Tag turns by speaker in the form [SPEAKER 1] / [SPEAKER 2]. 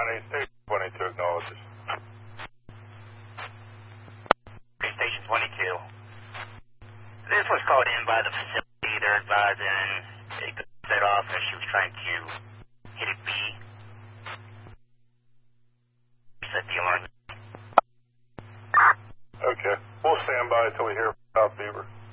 [SPEAKER 1] County, Station 22 acknowledges.
[SPEAKER 2] Station 22. This was called in by the facility. They're advising it got set off as she was trying to hit a bee. Set the alarm.
[SPEAKER 1] Okay. We'll stand by until we hear from South Beaver.